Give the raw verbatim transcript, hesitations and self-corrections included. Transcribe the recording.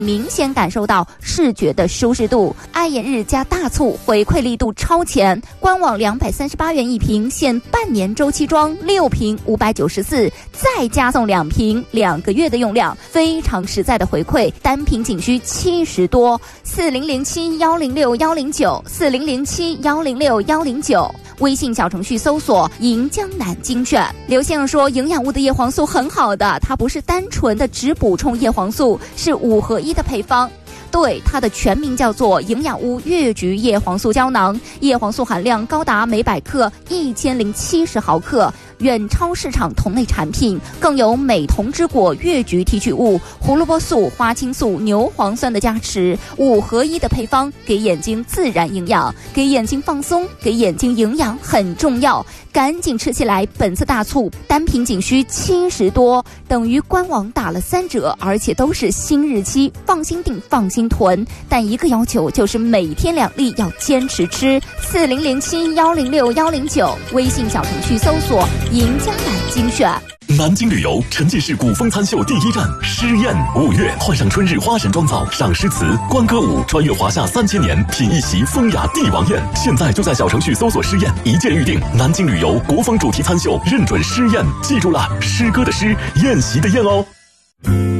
明显感受到视觉的舒适度。爱眼日加大促，回馈力度超前，官网两百三十八元一瓶，限半年周期装，六瓶五百九十四，再加送两瓶，两个月的用量，非常实在的回馈，单瓶仅需七十多。四零零七幺零六幺零九，四零零七幺零六幺零九。微信小程序搜索银江南精选。刘先生说，营养物的叶黄素很好的，它不是单纯的只补充叶黄素，是五合一的配方。对，它的全名叫做营养屋越橘叶黄素胶囊，叶黄素含量高达每百克一千零七十毫克，远超市场同类产品，更有美瞳之果越橘提取物、胡萝卜素、花青素、牛磺酸的加持，五合一的配方，给眼睛自然营养，给眼睛放松，给眼睛营养很重要，赶紧吃起来！本次大促单瓶仅需七十多，等于官网打了三折，而且都是新日期，放心订，放心囤。但一个要求就是每天两粒，要坚持吃。四零零七幺零六幺零九，微信小程序搜索银江南精选。 南京旅游沉浸式古风餐秀第一站诗宴，五月换上春日花神妆造，赏诗词，观歌舞，穿越华夏三千年，品一席风雅帝王宴。现在就在小程序搜索诗宴，一键预定。南京旅游国风主题餐秀，认准诗宴，记住了，诗歌的诗，宴席的宴哦。